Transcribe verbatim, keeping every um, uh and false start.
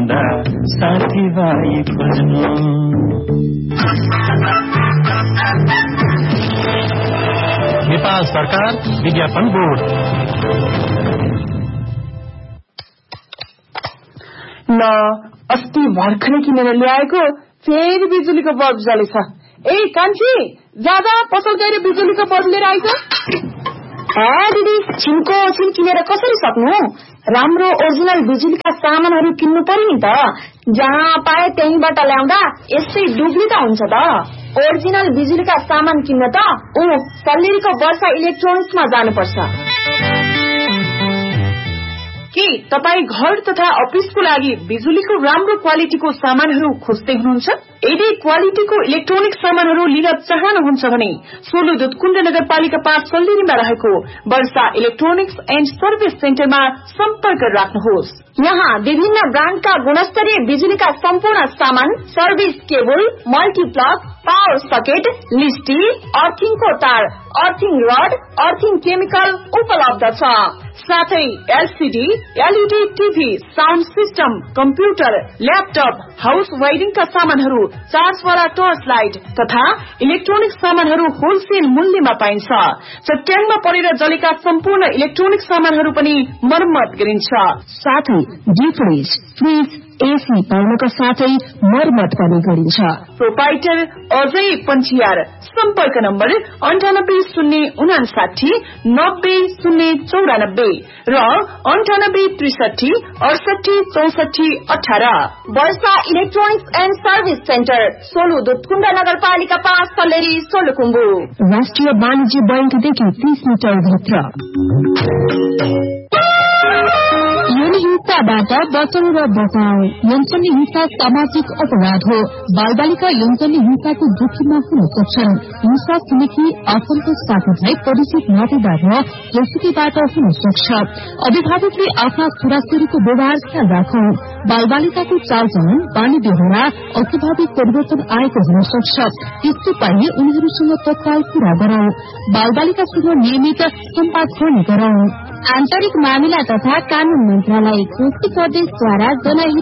भन्दा साथीभाइ खोज्नु। नेपाल सरकार विज्ञापन बोर्ड। ल अस्ति भर्खरै किनेर ल्याएको फेरि बिजुलीको बल्ब जलेछ। ए कान्छी जाँदा पसल गएर बिजुलीको बल्ब लिएर आइज। ए दिदी छिनको छिन किनेर कसरी सक्नु? राम्रो ओरिजिनल बिजुलीका सामानहरू किन्नु पर्यो नि त। जहाँ पाए त्यहीबाट ल्याउँदा यस्तै डुब्ली त हुन्छ त। ओरिजिनल बिजुलीका सामान किन्न त ऊ सल्लेरीको वर्षा इलेक्ट्रोनिक्समा जानुपर्छ। के तपाई घर तथा अफिसको लागि बिजुलीको राम्रो क्वालिटीको सामानहरू खोज्दै हुनुहुन्छ? यदि क्वालिटीको इलेक्ट्रोनिक सामानहरू लिन चाहनुहुन्छ भने सोलु दुधकुण्ड नगरपालिका पाँच सल्लेरीमा रहेको वर्षा इलेक्ट्रोनिक्स एन्ड सर्भिस सेन्टरमा सम्पर्क राख्नुहोस्। यहाँ विभिन्न ब्रान्डका गुणस्तरीय बिजुलीका सम्पूर्ण सामान, service cable, multiplug, power socket, लिस्टी, अर्थिङको तार, अर्थिङ रड, अर्थिङ केमिकल उपलब्ध छ। साथै LCD, LED TV, sound system, computer, laptop, house वायरिङका सामानहरू, चार्जवाला टर्च लाइट तथा इलेक्ट्रोनिक सामानहरू होलसेल मूल्यमा पाइन्छ। चट्याङमा परेर जलेका सम्पूर्ण इलेक्ट्रोनिक सामानहरू पनि मर्मत गरिन्छ। साथै डिप फ्रिज, फ्रिज, एसी पाउनका साथै मर्मत पनि गरिन्छ। प्रोपाइटर अजय पञ्चियार। सम्पर्क नम्बर अन्ठानब्बे शून्य उनासाठी नब्बे शून्य चौरानब्बे र अन्ठानब्बे त्रिसठी अडसठी चौसठी अठार। वर्षा electronics and service centre, Solu Dudhkund नगरपालिका पाँच सल्लेरी सोलुखुम्बु। राष्ट्रिय वाणिज्य बैंकदेखि तीस मिटर भित्र। हिंसाबाट बचाउ र बचाउ। यौन हिंसा सामाजिक अपराध हो। बालबालिका यौन हिंसाको जोखिममा हुन सक्छन्। हिंसा छिमेकी आफन्त साथीभाइ परिचित नातेदार र जोसुकीबाट हुन सक्छ। अभिभावकले आफ्ना छोराछोरीको व्यवहार ख्याल राखौं। बालबालिकाको चालचलन, बानी व्यवहार अस्वाभाविक परिवर्तन आएको हुन सक्छ। त्यस्तो पाए उनीहरूसँग तत्काल कुरा गरौं। बालबालिकासँग नियमित सम्वाद गर्ने गरौं। आन्तरिक मामिला तथा कानून मन्त्रालय, कृषि प्रदेशद्वारा जनहित